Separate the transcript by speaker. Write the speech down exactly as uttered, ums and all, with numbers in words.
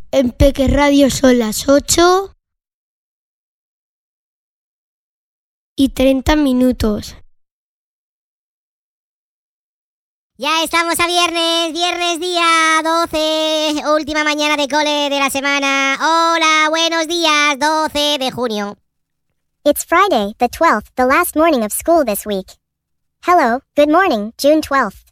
Speaker 1: En Peque Radio son las ocho y treinta minutos.
Speaker 2: Ya estamos a viernes, viernes día doce, última mañana de cole de la semana. Hola, buenos días, doce de junio.
Speaker 3: It's Friday, the twelfth, the last morning of school this week. Hello, good morning, June twelfth.